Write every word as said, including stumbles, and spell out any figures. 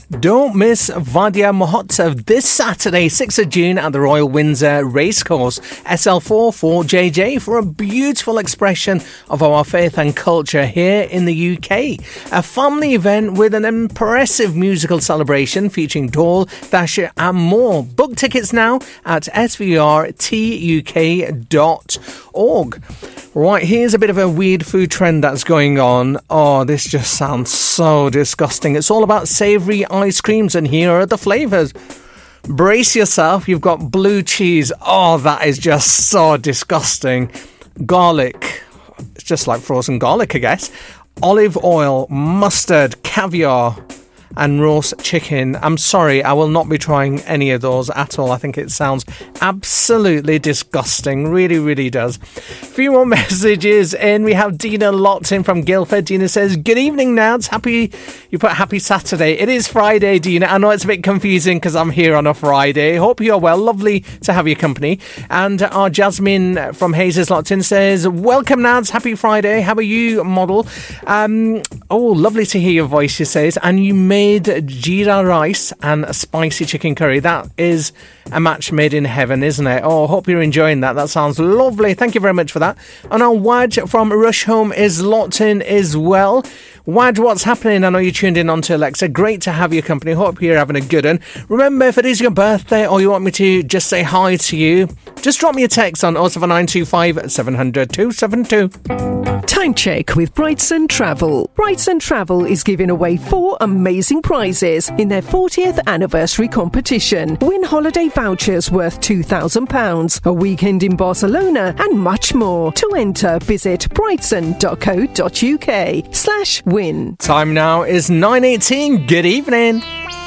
Don't miss Vadia Mahotsav this Saturday, sixth of June at the Royal Windsor Racecourse, S L four four J J, for a beautiful expression of our faith and culture here in the U K. A family event with an impressive musical celebration featuring Dole, Dasher and more. Book tickets now at s v r t u k dot org. Right, here's a bit of a weird food trend that's going on. Oh, this just sounds so disgusting. It's all about savoury ice creams, and here are the flavours. Brace yourself, you've got blue cheese. Oh, that is just so disgusting. Garlic. It's just like frozen garlic, I guess. Olive oil, mustard, caviar, and roast chicken. I'm sorry, I will not be trying any of those at all. I think it sounds absolutely disgusting. Really, really does. A few more messages in. We have Dina locked in from Guildford. Dina says, good evening, Nads. Happy, you put happy Saturday. It is Friday, Dina. I know it's a bit confusing because I'm here on a Friday. Hope you're well. Lovely to have your company. And our Jasmine from Hayes is locked in, says, welcome, Nads. Happy Friday. How are you, model? Um, oh, lovely to hear your voice, she says. And you may jeera rice and a spicy chicken curry. That is a match made in heaven, isn't it? Oh, hope you're enjoying that. That sounds lovely. Thank you very much for that. And our Wad from Rusholme is locked in as well. Wad, what's happening? I know you tuned in onto Alexa. Great to have your company. Hope you're having a good one. Remember, if it is your birthday or you want me to just say hi to you, just drop me a text on oh seven nine two five seven hundred two seven two. Time check with Brightson Travel. Brightson Travel is giving away four amazing prizes in their fortieth anniversary competition. Win holiday vouchers worth two thousand pounds, a weekend in Barcelona, and much more. To enter, visit brightson dot co dot uk slash win. Time now is nine eighteen. Good evening.